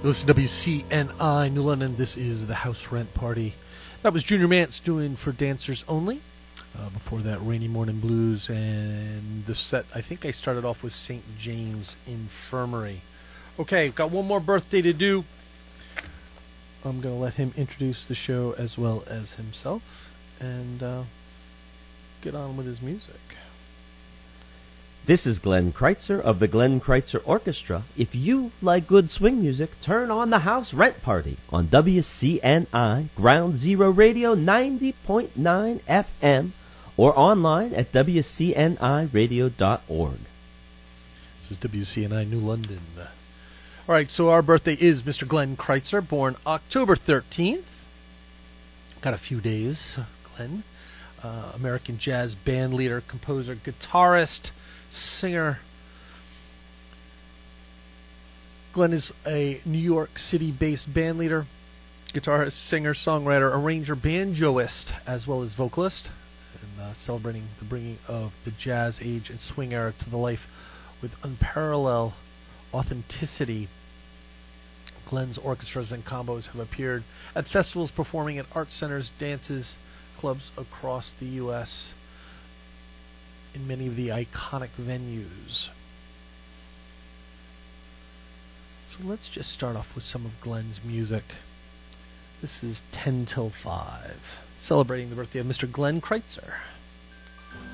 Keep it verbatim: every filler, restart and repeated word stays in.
You listen to W C N I New London. This is the House Rent Party. That was Junior Mance doing For Dancers Only. Uh, before that, Rainy Morning Blues. And the set, I think I started off with Saint James Infirmary. Okay, got one more birthday to do. I'm going to let him introduce the show as well as himself. And uh, get on with his music. This is Glenn Kreitzer of the Glenn Kreitzer Orchestra. If you like good swing music, turn on the House Rent Party on W C N I Ground Zero Radio ninety point nine F M or online at W C N I radio dot org. This is W C N I New London. All right, so our birthday is Mister Glenn Kreitzer, born October thirteenth. Got a few days, Glenn. Uh, American jazz band leader, composer, guitarist, singer. Glenn is a New York City-based band leader, guitarist, singer, songwriter, arranger, banjoist, as well as vocalist, and uh, celebrating the bringing of the jazz age and swing era to the life with unparalleled authenticity. Glenn's orchestras and combos have appeared at festivals, performing at art centers, dances, clubs across the U S in many of the iconic venues. So let's just start off with some of Glenn's music. This is ten till five, celebrating the birthday of Mister Glenn Kreitzer.